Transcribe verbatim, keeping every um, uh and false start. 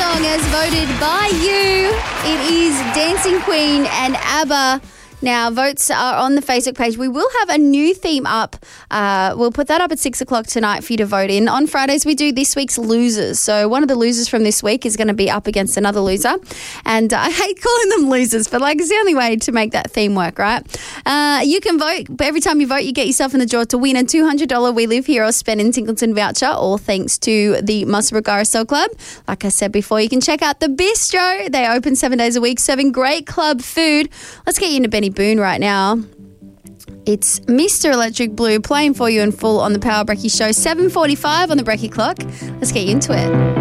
song as voted by you. It is Dancing Queen and ABBA. Now, votes are on the Facebook page. We will have a new theme up. Uh, we'll put that up at six o'clock tonight for you to vote in. On Fridays, we do this week's losers. So one of the losers from this week is going to be up against another loser. And uh, I hate calling them losers, but like it's the only way to make that theme work, right? Uh, you can vote. But every time you vote, you get yourself in the draw to win a two hundred dollars We Live Here or Spend in Singleton voucher, all thanks to the Muswellbrook Carousel Club. Like I said before, you can check out the Bistro. They open seven days a week, serving great club food. Let's get you into Benny Boone right now. It's Mister Electric Blue playing for you in full on the Power Brekkie Show, seven forty-five on the Brekkie clock. Let's get you into it.